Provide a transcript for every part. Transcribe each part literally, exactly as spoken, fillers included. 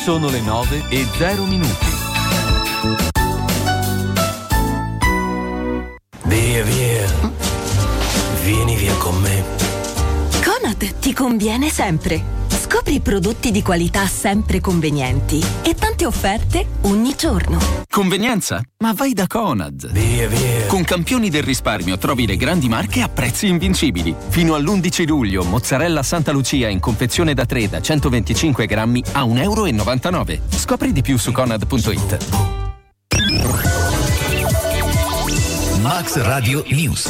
Sono le nove e zero minuti. Via, via. Vieni via con me. Conad ti conviene sempre. Scopri prodotti di qualità sempre convenienti e tante offerte ogni giorno. Convenienza? Ma vai da Conad. Via, via. Con Campioni del Risparmio trovi le grandi marche a prezzi invincibili. Fino all'undici luglio, mozzarella Santa Lucia in confezione da tre da centoventicinque grammi a un euro e novantanove. Scopri di più su conad punto it. Max Radio News.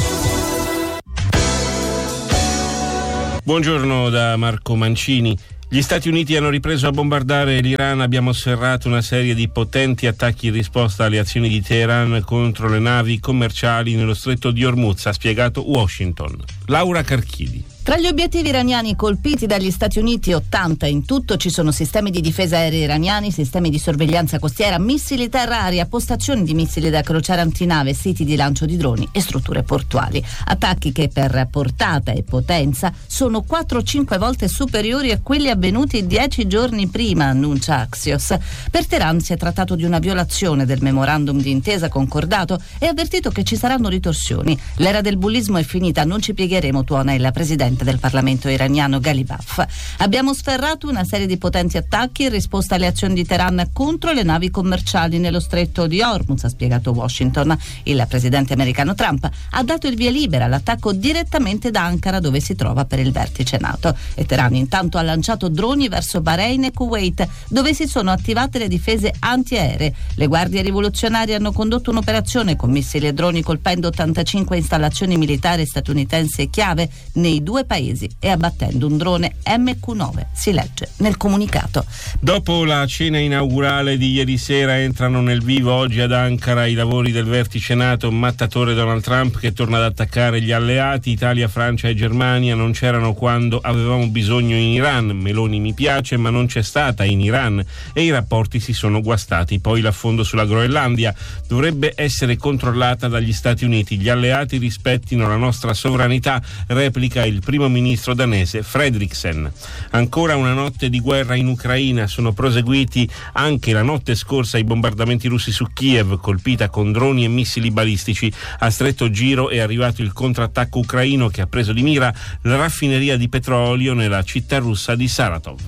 Buongiorno da Marco Mancini. Gli Stati Uniti hanno ripreso a bombardare l'Iran. Abbiamo osservato una serie di potenti attacchi in risposta alle azioni di Teheran contro le navi commerciali nello stretto di Hormuz, ha spiegato Washington. Laura Carchidi. Tra gli obiettivi iraniani colpiti dagli Stati Uniti, ottanta in tutto, ci sono sistemi di difesa aerea iraniani, sistemi di sorveglianza costiera, missili terra-aria, postazioni di missili da crociera antinave, siti di lancio di droni e strutture portuali. Attacchi che per portata e potenza sono quattro cinque volte superiori a quelli avvenuti dieci giorni prima, annuncia Axios. Per Teheran si è trattato di una violazione del memorandum di intesa concordato e ha avvertito che ci saranno ritorsioni. L'era del bullismo è finita, non ci piegheremo, tuona il presidente del Parlamento iraniano Ghalibaf. Abbiamo sferrato una serie di potenti attacchi in risposta alle azioni di Teheran contro le navi commerciali nello stretto di Hormuz, ha spiegato Washington. Il presidente americano Trump ha dato il via libera all'attacco direttamente da Ankara, dove si trova per il vertice NATO. E Teheran intanto ha lanciato droni verso Bahrain e Kuwait, dove si sono attivate le difese antiaeree. Le guardie rivoluzionarie hanno condotto un'operazione con missili e droni colpendo ottantacinque installazioni militari statunitensi chiave nei due paesi e abbattendo un drone M Q nove, si legge nel comunicato. Dopo la cena inaugurale di ieri sera entrano nel vivo oggi ad Ankara i lavori del vertice NATO, mattatore Donald Trump che torna ad attaccare gli alleati. Italia, Francia e Germania non c'erano quando avevamo bisogno in Iran. Meloni mi piace ma non c'è stata in Iran e i rapporti si sono guastati. Poi l'affondo sulla Groenlandia dovrebbe essere controllata dagli Stati Uniti. Gli alleati rispettino la nostra sovranità, replica il primo ministro danese Fredriksen. Ancora una notte di guerra in Ucraina. Sono proseguiti anche la notte scorsa i bombardamenti russi su Kiev, colpita con droni e missili balistici. A stretto giro è arrivato il contrattacco ucraino che ha preso di mira la raffineria di petrolio nella città russa di Saratov.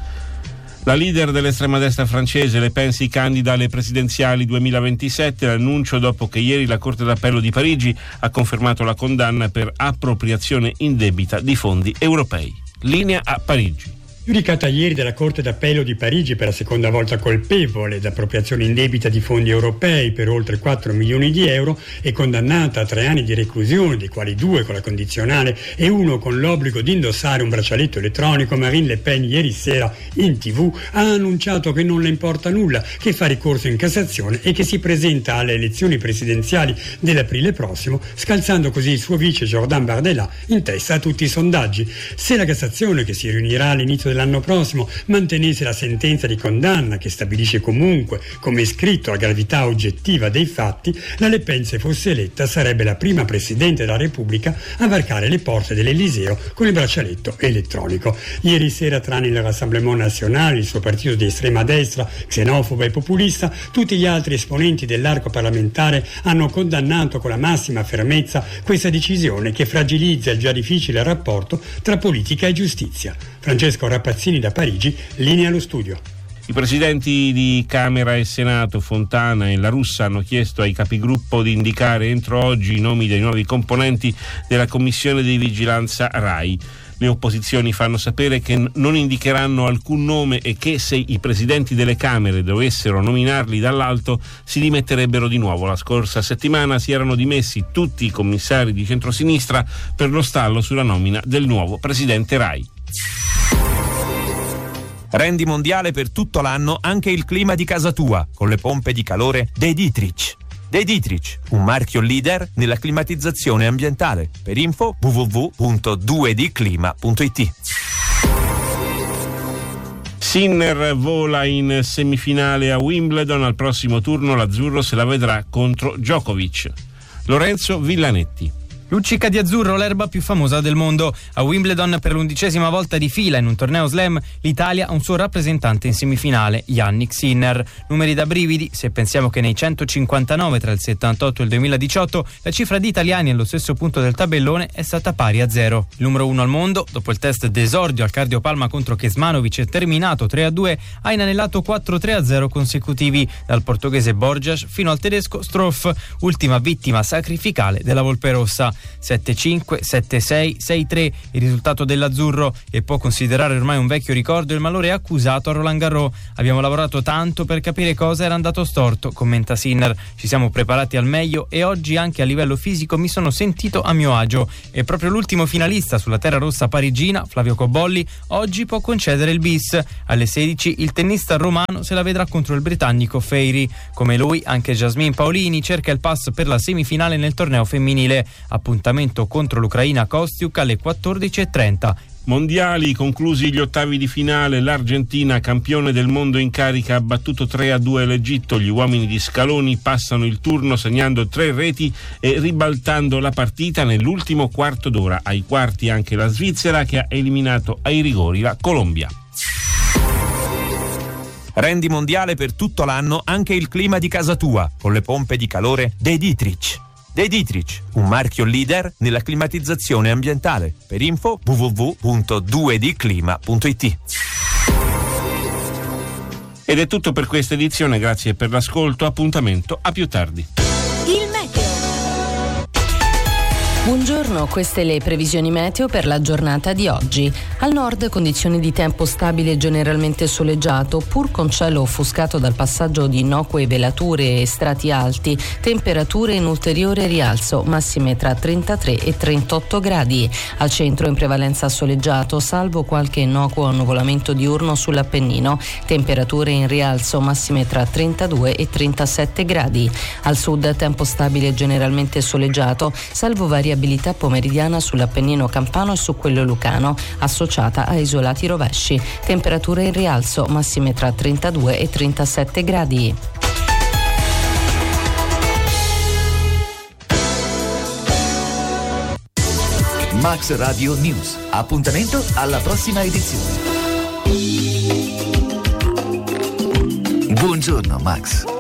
La leader dell'estrema destra francese Le Pen si candida alle presidenziali duemilaventisette, l'annuncio dopo che ieri la Corte d'Appello di Parigi ha confermato la condanna per appropriazione indebita di fondi europei. Linea a Parigi. Giudicata ieri dalla Corte d'Appello di Parigi per la seconda volta colpevole d'appropriazione indebita di fondi europei per oltre quattro milioni di euro e condannata a tre anni di reclusione, dei quali due con la condizionale e uno con l'obbligo di indossare un braccialetto elettronico, Marine Le Pen ieri sera in tv ha annunciato che non le importa nulla, che fa ricorso in Cassazione e che si presenta alle elezioni presidenziali dell'aprile prossimo, scalzando così il suo vice Jordan Bardella in testa a tutti i sondaggi. Se la Cassazione, che si riunirà all'inizio dell'anno prossimo, mantenesse la sentenza di condanna che stabilisce comunque, come è scritto, la gravità oggettiva dei fatti, la Le Pen, se fosse eletta, sarebbe la prima Presidente della Repubblica a varcare le porte dell'Eliseo con il braccialetto elettronico. Ieri sera, tranne il Rassemblement National, il suo partito di estrema destra, xenofobo e populista, tutti gli altri esponenti dell'arco parlamentare hanno condannato con la massima fermezza questa decisione che fragilizza il già difficile rapporto tra politica e giustizia. Francesco Rapazzini da Parigi, linea allo studio. I presidenti di Camera e Senato, Fontana e La Russa, hanno chiesto ai capigruppo di indicare entro oggi i nomi dei nuovi componenti della Commissione di Vigilanza RAI. Le opposizioni fanno sapere che non indicheranno alcun nome e che se i presidenti delle Camere dovessero nominarli dall'alto si dimetterebbero di nuovo. La scorsa settimana si erano dimessi tutti i commissari di centrosinistra per lo stallo sulla nomina del nuovo presidente RAI. Rendi mondiale per tutto l'anno anche il clima di casa tua con le pompe di calore De Dietrich. De Dietrich, un marchio leader nella climatizzazione ambientale. Per info w w w punto due d clima punto i t. Sinner vola in semifinale a Wimbledon, al prossimo turno l'azzurro se la vedrà contro Djokovic. Lorenzo Villanetti. Luccica di azzurro l'erba più famosa del mondo. A Wimbledon per l'undicesima volta di fila in un torneo slam l'Italia ha un suo rappresentante in semifinale, Jannik Sinner. Numeri da brividi se pensiamo che nei centocinquantanove tra il settantotto e il duemiladiciotto la cifra di italiani allo stesso punto del tabellone è stata pari a zero. Il numero uno al mondo, dopo il test d'esordio al cardiopalma contro Kecmanovic terminato tre a due, ha inanellato quattro tre a zero consecutivi, dal portoghese Borjas fino al tedesco Struff, ultima vittima sacrificale della Volpe Rossa. sette cinque, sette sei, sei tre il risultato dell'azzurro, e può considerare ormai un vecchio ricordo il malore accusato a Roland Garros. Abbiamo lavorato tanto per capire cosa era andato storto, commenta Sinner. Ci siamo preparati al meglio e oggi anche a livello fisico mi sono sentito a mio agio. E proprio l'ultimo finalista sulla terra rossa parigina, Flavio Cobolli, oggi può concedere il bis. Alle sedici il tennista romano se la vedrà contro il britannico Feiry. Come lui anche Jasmine Paolini cerca il pass per la semifinale nel torneo femminile. Appuntamento contro l'Ucraina Kostiuk alle quattordici e trenta. Mondiali, conclusi gli ottavi di finale, l'Argentina, campione del mondo in carica, ha battuto tre a due l'Egitto. Gli uomini di Scaloni passano il turno segnando tre reti e ribaltando la partita nell'ultimo quarto d'ora. Ai quarti anche la Svizzera, che ha eliminato ai rigori la Colombia. Rendi mondiale per tutto l'anno anche il clima di casa tua con le pompe di calore De Dietrich. De Dietrich, un marchio leader nella climatizzazione ambientale. Per info w w w punto due d clima punto i t. Ed è tutto per questa edizione, grazie per l'ascolto, appuntamento a più tardi. Buongiorno, queste le previsioni meteo per la giornata di oggi. Al nord condizioni di tempo stabile e generalmente soleggiato, pur con cielo offuscato dal passaggio di innocue velature e strati alti, temperature in ulteriore rialzo, massime tra trentatré e trentotto gradi. Al centro in prevalenza soleggiato, salvo qualche innocuo annuvolamento diurno sull'Appennino, temperature in rialzo, massime tra trentadue e trentasette gradi. Al sud tempo stabile e generalmente soleggiato, salvo variabilità pomeridiana sull'Appennino campano e su quello lucano, associata a isolati rovesci. Temperature in rialzo, massime tra trentadue e trentasette gradi. Max Radio News. Appuntamento alla prossima edizione. Buongiorno Max.